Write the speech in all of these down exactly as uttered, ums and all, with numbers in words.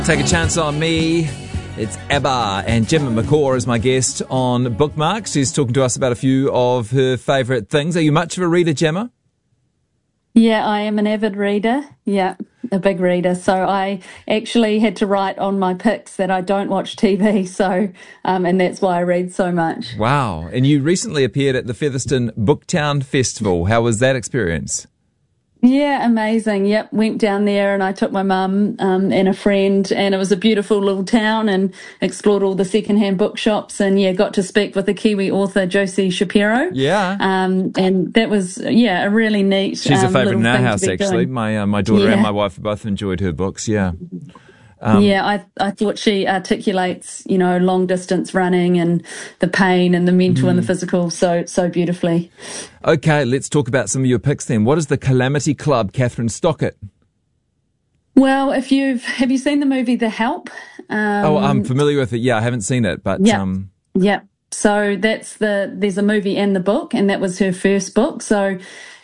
Take a chance on me. It's Abba, and Gemma McCaw is my guest on Bookmarks. She's talking to us about a few of her favourite things. Are you much of a reader, Gemma? Yeah, I am an avid reader. Yeah, a big reader. So I actually had to write on my picks that I don't watch T V. So, um, and that's why I read so much. Wow. And you recently appeared at the Featherston Booktown Festival. How was that experience? Yeah, amazing. Yep, went down there and I took my mum um, and a friend, and it was a beautiful little town, and explored all the secondhand bookshops, and yeah, got to speak with the Kiwi author Josie Shapiro. Yeah. Um, and that was, yeah, a really neat She's um, a favourite in our little thing house, to be actually. doing. My uh, my daughter Yeah. and my wife both enjoyed her books, yeah. Um, yeah, I I thought she articulates, you know, long distance running and the pain and the mental and the physical so so beautifully. Okay, let's talk about some of your picks then. What is the Calamity Club, Catherine Stockett? Well, if you've have you seen the movie The Help? Um, Oh, I'm familiar with it. Yeah, I haven't seen it, but... Yeah. Um, Yeah. So that's the, there's a movie and the book, and that was her first book. So,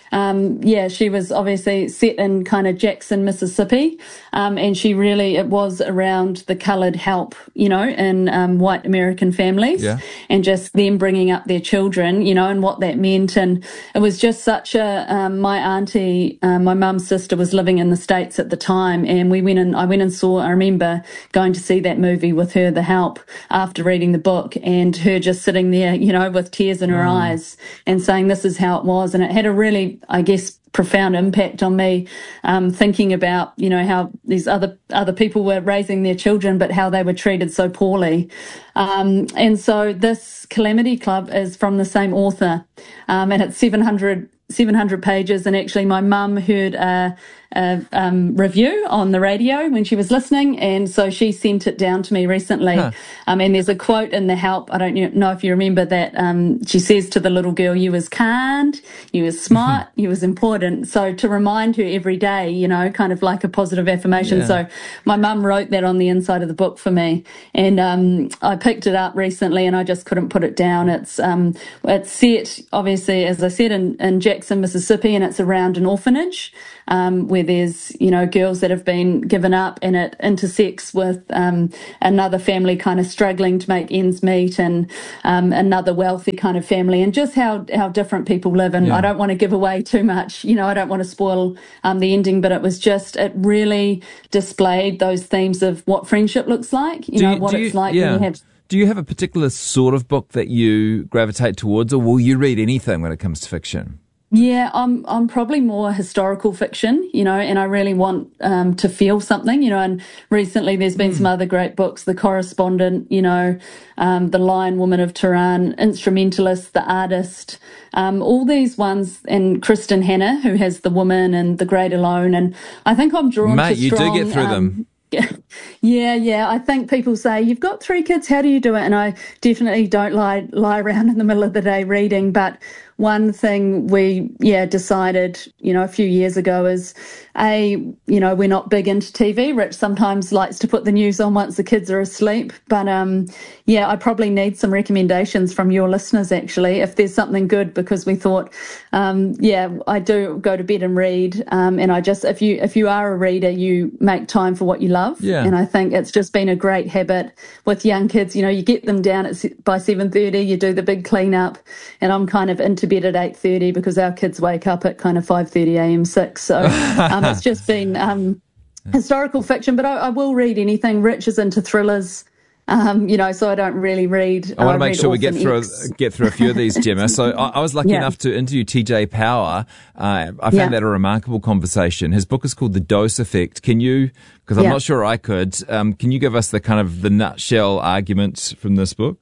um, yeah, she was obviously set in kind of Jackson, Mississippi. Um, and she really, it was around the coloured help, you know, in um, white American families, Yeah. and just them bringing up their children, you know, and what that meant. And it was just such a, um, my auntie, uh, my mum's sister was living in the States at the time, and we went and I went and saw, I remember going to see that movie with her, The Help, after reading the book, and her just sitting there, you know, with tears in her Mm. eyes and saying this is how it was. And it had a really, I guess, profound impact on me, um, thinking about, you know, how these other other people were raising their children, but how they were treated so poorly. Um, and so this Calamity Club is from the same author, um, and it's seven hundred pages. And actually my mum heard a, a um, review on the radio when she was listening, and so she sent it down to me recently. Huh. Um, and there's a quote in The Help, I don't know if you remember that, um, she says to the little girl, you was kind, you was smart, you was important. So to remind her every day, you know, kind of like a positive affirmation. Yeah. So my mum wrote that on the inside of the book for me, and um, I picked it up recently and I just couldn't put it down. It's um, it's set, obviously, as I said, in, in Jackson, Mississippi, and it's around an orphanage um, where there's, you know, girls that have been given up, and it intersects with um, another family kind of struggling to make ends meet, and um, another wealthy kind of family, and just how, how different people live. And Yeah. I don't want to give away too much, you know, I don't want to spoil um, the ending, but it was just, it really displayed those themes of what friendship looks like, you Do know, you- what do it's you- like yeah. when you have... Do you have a particular sort of book that you gravitate towards, or will you read anything when it comes to fiction? Yeah, I'm I'm probably more historical fiction, you know, and I really want um, to feel something, you know, and recently there's been some other great books, The Correspondent, you know, um, The Lion Woman of Tehran, Instrumentalist, The Artist, um, all these ones, and Kristen Hanna, who has The Woman and The Great Alone, and I think I'm drawn Mate, to you strong... do get through um, them. Yeah, yeah. I think people say, you've got three kids, how do you do it? And I definitely don't lie lie around in the middle of the day reading. But one thing we, yeah, decided, you know, a few years ago is, A, you know, we're not big into T V. Rich sometimes likes to put the news on once the kids are asleep. But, um, yeah, I probably need some recommendations from your listeners, actually, if there's something good, because we thought, um, yeah, I do go to bed and read. Um, and I just, if you if you are a reader, you make time for what you love. Yeah. And I think it's just been a great habit with young kids. You know, you get them down at se- by seven thirty, you do the big clean up, and I'm kind of into bed at eight thirty because our kids wake up at kind of five thirty a.m. six. So um, it's just been um, historical fiction, but I, I will read anything. Rich is into thrillers. Um, you know, so I don't really read. I want to uh, make read sure we get Orphan through X. get through a few of these, Gemma. So I, I was lucky Yeah. enough to interview T J Power. Uh, I found Yeah. that a remarkable conversation. His book is called The Dose Effect. Can you, because I'm Yeah. not sure I could, um, can you give us the kind of the nutshell argument from this book?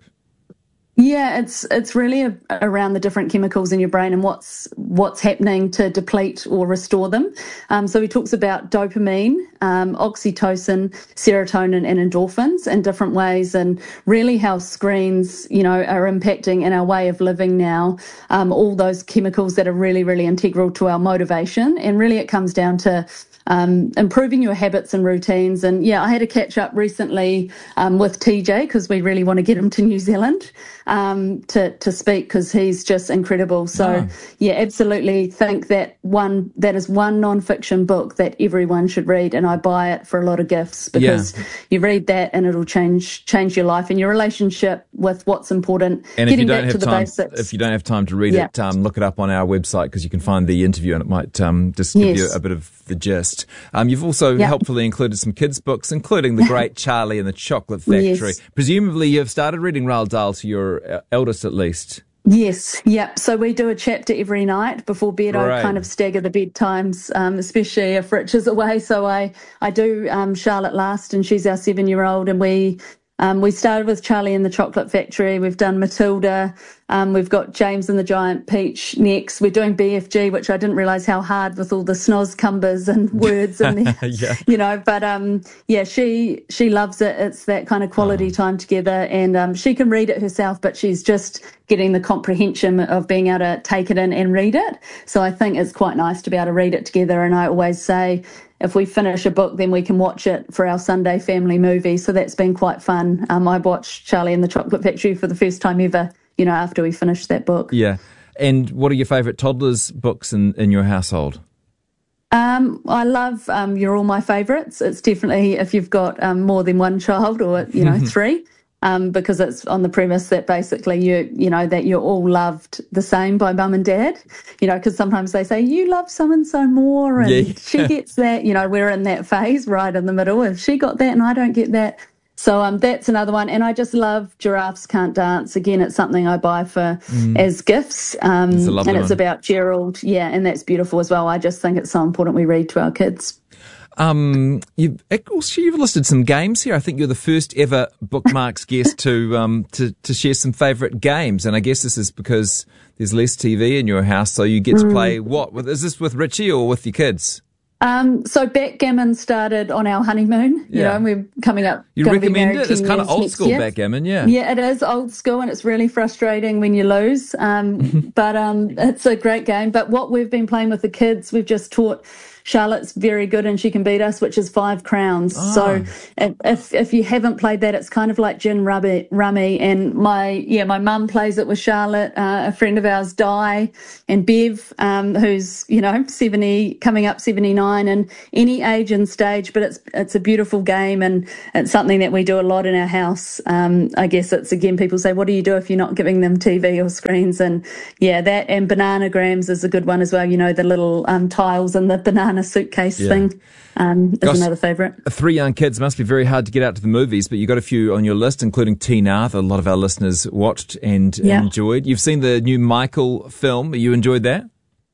Yeah, it's it's really a, around the different chemicals in your brain and what's what's happening to deplete or restore them. Um, so he talks about dopamine, um, oxytocin, serotonin, and endorphins in different ways, and really how screens, you know, are impacting in our way of living now. Um, all those chemicals that are really, really integral to our motivation, and really it comes down to um, improving your habits and routines. And yeah, I had a catch up recently um, with T J because we really want to get him to New Zealand um, to to speak because he's just incredible. So Oh. yeah, absolutely think that one that is one non-fiction book that everyone should read, and I buy it for a lot of gifts because Yeah. you read that and it'll change change your life and your relationship with what's important. And if you Getting don't back have to the time, basics. if you don't have time to read Yeah. it, um, look it up on our website because you can find the interview and it might um, just give Yes. you a bit of the gist. Um, you've also Yeah. helpfully included some kids' books, including The Great Charlie and the Chocolate Factory. Yes. Presumably, you've started reading Roald Dahl to your uh, eldest, at least. Yes, yep. So we do a chapter every night before bed. Great. I kind of stagger the bedtimes, um, especially if Rich is away. So I, I do um, Charlotte last, and she's our seven-year-old, and we um, we started with Charlie and the Chocolate Factory. We've done Matilda. Um, we've got James and the Giant Peach next. We're doing B F G, which I didn't realise how hard with all the snozcumbers and words in there, Yeah. you know. But um, yeah, she she loves it. It's that kind of quality time together, and um, she can read it herself, but she's just getting the comprehension of being able to take it in and read it. So I think it's quite nice to be able to read it together. And I always say, if we finish a book, then we can watch it for our Sunday family movie. So that's been quite fun. Um, I watched Charlie and the Chocolate Factory for the first time ever, you know, after we finished that book. Yeah. And what are your favourite toddlers' books in, in your household? Um, I love um, You're All My Favourites. It's definitely if you've got um, more than one child or, you know, three. Um, because it's on the premise that basically you, you know, that you're all loved the same by mum and dad, you know, because sometimes they say, you love so-and-so more and Yeah. she gets that, you know, we're in that phase right in the middle. If she got that and I don't get that. So um, that's another one. And I just love Giraffes Can't Dance. Again, it's something I buy for as gifts. Um, It's a lovely and it's one. about Gerald. Yeah, and that's beautiful as well. I just think it's so important we read to our kids. Um, you've, also, you've listed some games here. I think you're the first ever Bookmarks guest to um to, to share some favourite games, and I guess this is because there's less T V in your house, so you get to play what? With, is this with Richie or with your kids? Um, so backgammon started on our honeymoon, you Yeah. know, and we're coming up. You gonna be recommend married it? It's ten kind of years old next school year. backgammon, yeah. Yeah, it is old school and it's really frustrating when you lose. Um, but um, it's a great game. But what we've been playing with the kids, we've just taught Charlotte's very good and she can beat us, which is Five Crowns. Oh. So if if you haven't played that, it's kind of like gin rummy. rummy. And my yeah, my mum plays it with Charlotte, uh, a friend of ours, Di, and Bev, um, who's you know seventy, coming up seventy-nine, and any age and stage. But it's it's a beautiful game and it's something that we do a lot in our house. Um, I guess it's again, people say, what do you do if you're not giving them T V or screens? And yeah, that and bananagrams is a good one as well. You know, the little um, tiles and the banana suitcase Yeah. thing um, is Gosh, another favourite. Three young kids must be very hard to get out to the movies, but you got a few on your list, including Tina, that a lot of our listeners watched and Yeah. enjoyed. You've seen the new Michael film. You enjoyed that?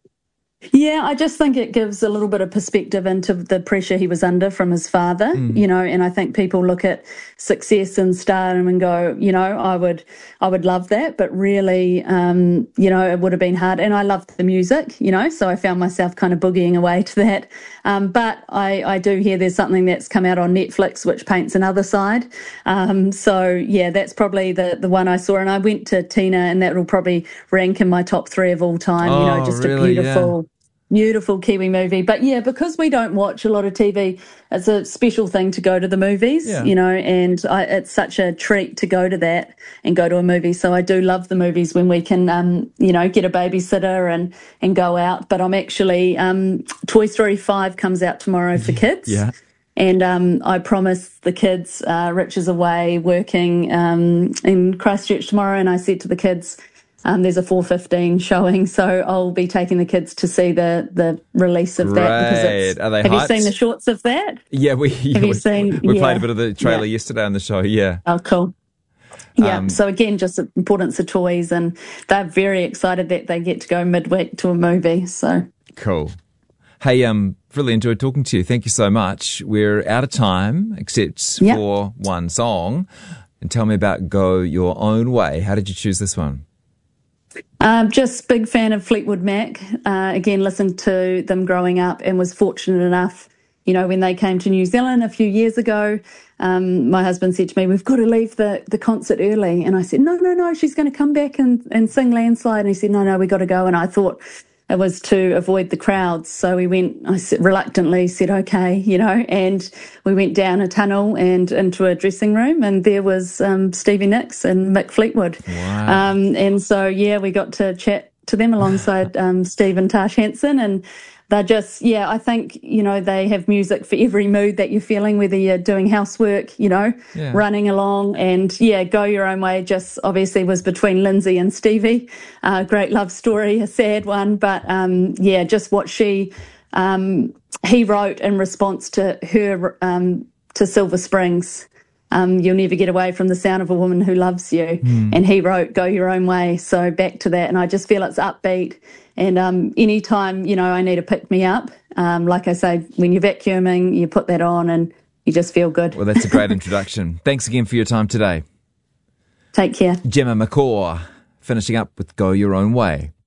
Yeah, I just think it gives a little bit of perspective into the pressure he was under from his father, Mm. you know, and I think people look at success and stardom and go, you know, I would, I would love that, but really, um, you know, it would have been hard. And I loved the music, you know, so I found myself kind of boogieing away to that. Um, but I, I do hear there's something that's come out on Netflix which paints another side. Um, so yeah, that's probably the, the one I saw. And I went to Tina and that will probably rank in my top three of all time, you know, Oh, just really? a beautiful, Yeah. beautiful Kiwi movie. But yeah, because we don't watch a lot of T V, it's a special thing to go to the movies, Yeah. you know, and I, it's such a treat to go to that and go to a movie. So I do love the movies when we can, um, you know, get a babysitter and, and go out. But I'm actually, um, Toy Story five comes out tomorrow for kids. Yeah. And um, I promised the kids, uh, Rich is away working um, in Christchurch tomorrow, and I said to the kids, Um, there's a four fifteen showing, so I'll be taking the kids to see the, the release of that. Because it's, Right. Are they have hyped? you seen the shorts of that? Yeah, we yeah, Have you we, seen- we yeah. played a bit of the trailer Yeah. yesterday on the show. Yeah. Oh, cool. Yeah, Um, so again, just the importance of toys, and they're very excited that they get to go midweek to a movie. So Cool. Hey, um, really enjoyed talking to you. Thank you so much. We're out of time, except Yep. for one song. And tell me about Go Your Own Way. How did you choose this one? Um, just big fan of Fleetwood Mac. Uh, again, listened to them growing up and was fortunate enough, you know, when they came to New Zealand a few years ago, um, my husband said to me, we've got to leave the, the concert early. And I said, no, no, no, she's going to come back and, and sing Landslide. And he said, no, no, we got to go. And I thought, it was to avoid the crowds. So we went, I reluctantly said, okay, you know, and we went down a tunnel and into a dressing room, and there was um, Stevie Nicks and Mick Fleetwood. Wow. Um, and so, yeah, we got to chat to them alongside um, Steve and Tash Hanson, and they're just, yeah, I think, you know, they have music for every mood that you're feeling, whether you're doing housework, you know, yeah. running along, and yeah, Go Your Own Way just obviously was between Lindsay and Stevie. Uh, great love story, a sad one, but um, yeah, just what she, um, he wrote in response to her, um, to Silver Springs. Um, you'll never get away from the sound of a woman who loves you. Mm. And he wrote Go Your Own Way. So back to that. And I just feel it's upbeat. And um, anytime, you know, I need to pick me up, um, like I say, when you're vacuuming, you put that on and you just feel good. Well, that's a great introduction. Thanks again for your time today. Take care. Gemma McCaw, finishing up with Go Your Own Way.